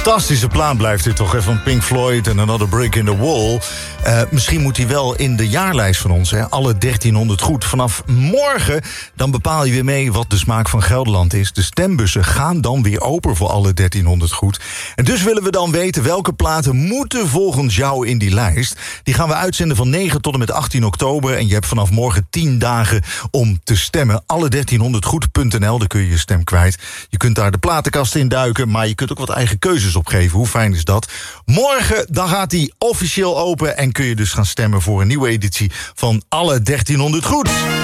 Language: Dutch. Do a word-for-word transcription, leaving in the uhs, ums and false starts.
Fantastische plaat blijft dit toch, hè? Van Pink Floyd en Another Brick in the Wall. Uh, misschien moet hij wel in de jaarlijst van ons, hè? Alle dertienhonderd goed. Vanaf morgen dan bepaal je weer mee wat de smaak van Gelderland is. De stembussen gaan dan weer open voor alle dertienhonderd goed. En dus willen we dan weten welke platen moeten volgens jou in die lijst. Die gaan we uitzenden van negen tot en met achttien oktober. En je hebt vanaf morgen tien dagen om te stemmen. alle dertienhonderd goed punt n l, daar kun je je stem kwijt. Je kunt daar de platenkast in duiken, maar je kunt ook wat eigen keuzes opgeven. Hoe fijn is dat? Morgen dan gaat die officieel open en kun je dus gaan stemmen voor een nieuwe editie van alle dertienhonderd goed.